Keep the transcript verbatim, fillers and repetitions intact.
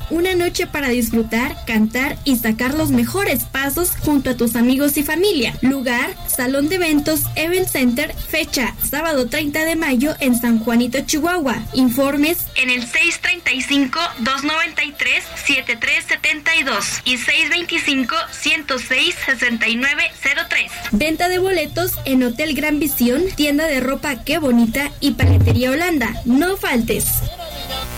una noche para disfrutar, cantar y sacar los mejores pasos junto a tus amigos y familia. Lugar, Salón de Eventos Event Center, fecha, sábado treinta de mayo en San Juanito, Chihuahua. Informes en el seis treinta y cinco, doscientos noventa y tres, setenta y tres setenta y dos y seis veinticinco, ciento seis, sesenta y nueve cero tres. Venta de boletos en Hotel Gran Visión, tienda de ropa Qué Bonita y Paletería Holanda. No faltes.